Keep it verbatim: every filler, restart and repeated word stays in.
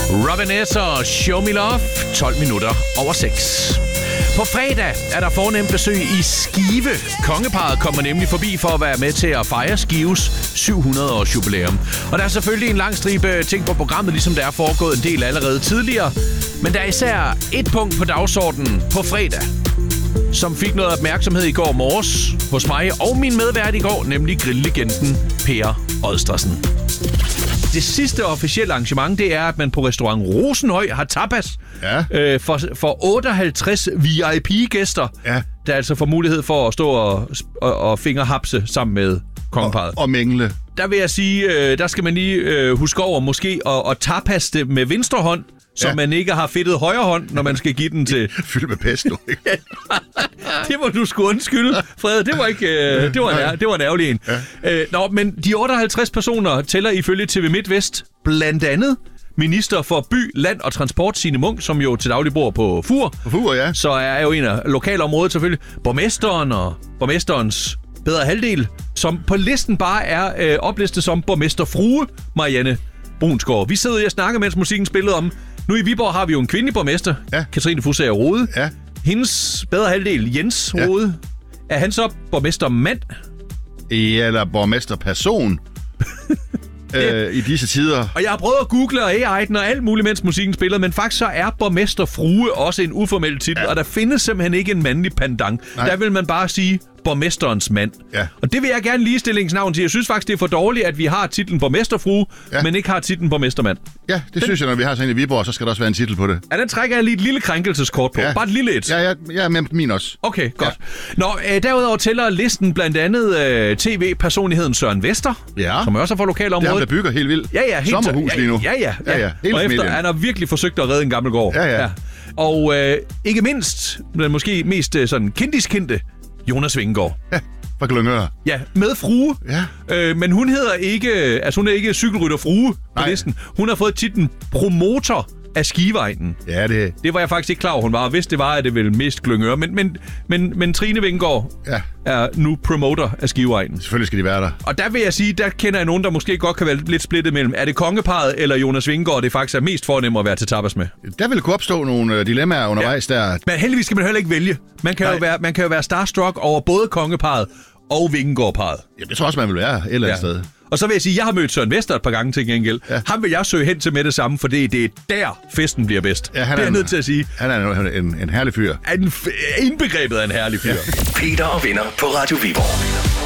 Robin S. og Show Me Love, tolv minutter over seks. På fredag er der fornemt besøg i Skive. Kongeparret kommer nemlig forbi for at være med til at fejre Skives syv hundrede års jubilæum. Og der er selvfølgelig en lang stribe ting på programmet, ligesom der er foregået en del allerede tidligere. Men der er især et punkt på dagsordenen på fredag, som fik noget opmærksomhed i går morges hos mig og min medvært i går, nemlig grilllegenden Per Odstresen. Det sidste officielle arrangement, det er, at man på restaurant Rosenhøj har tapas ja. øh, for, for otteoghalvtreds V I P-gæster, ja. der altså får mulighed for at stå og, og, og fingerhapse sammen med kongeparret. Og, og mingle. Der vil jeg sige, øh, der skal man lige øh, huske over måske at, at tapas det med venstre hånd, så ja. man ikke har fedtet højre hånd, når man skal give den til... Fyldt med pesto, ikke? Det må du sgu undskylde, Fred. Det var ikke... Øh, det, var en, det var en ærgerlig en. Ja. Øh, nå, men de otteoghalvtreds personer tæller ifølge T V MidtVest blandt andet minister for by, land og transport, Signe Munk, som jo til daglig bor på Fur. På Fur, ja. Så er jo en af lokalområdet selvfølgelig. Borgmesteren og borgmesterens bedre halvdel, som på listen bare er øh, oplistet som borgmesterfrue Marianne Brunsgaard. Vi sidder og snakker, mens musikken spillede om. Nu i Viborg har vi jo en kvindelig borgmester, ja. Katrine Fusager Rode. Ja. Hendes bedre halvdel, Jens Rode. Ja. Er han så borgmestermand? Eller borgmesterperson? øh, I disse tider. Og jeg har prøvet at google og A I'en og alt muligt, mens musikken spiller, men faktisk så er borgmesterfrue også en uformel titel, ja. Og der findes simpelthen ikke en mandlig pendant. Nej. Der vil man bare sige borgmesterens mand. Ja. Og det vil jeg gerne ligestillingsnavn til. Jeg synes faktisk, det er for dårligt, at vi har titlen borgmesterfrue, ja. men ikke har titlen borgmestermand. Ja, det den... synes jeg, når vi har sådan en i Viborg, så skal der også være en titel på det. Ja, den trækker jeg lige et lille krænkelseskort på. Ja. Bare et lille et. Ja, ja, ja, men min også. Okay, godt. Ja. Nå, øh, derudover tæller listen blandt andet øh, T V-personligheden Søren Vester, ja. som også er fra lokalområdet. Det er ham, der bygger helt vildt. Ja, ja. Helt sommerhus lige nu. Ja, ja. ja, ja. ja, ja. Og efter, han har virkelig forsøgt at redde en gammel gård. Ja, ja. ja. Og øh, ikke mindst, den måske mest øh, sådan kendiskendte, Jonas Vingegaard. Ja. Fra Glyngøre. Ja, med frue. Ja. Øh, men hun hedder ikke, altså hun er ikke cykelrytter frue på listen. Hun har fået titlen promotor af Skiveegnen. Ja, det... Det var jeg faktisk ikke klar over, hun var. Hvis det var, at det ville miste Glyngøre. Men, men, men, men Trine Vingegaard ja. er nu promoter af Skiveegnen. Selvfølgelig skal de være der. Og der vil jeg sige, der kender jeg nogen, der måske godt kan være lidt splittet mellem. Er det kongeparret eller Jonas Vingegaard, det faktisk er mest fornemt at være til tapas med? Der vil kunne opstå nogle dilemmaer undervejs ja. der. Men heldigvis skal man heller ikke vælge. Man kan, jo være, man kan jo være starstruck over både kongeparret og Vingegaard-parret. Jamen, jeg tror også, man vil være et eller andet ja. sted. Og så vil jeg sige, at jeg har mødt Søren Vester et par gange til gengæld. Ja. Ham vil jeg søge hen til med det samme, for det er der, festen bliver bedst. Ja, det er jeg nødt til at sige. Han er en, en, en herlig fyr. En, indbegrebet af en herlig fyr. Ja. Peter og venner på Radio Viborg.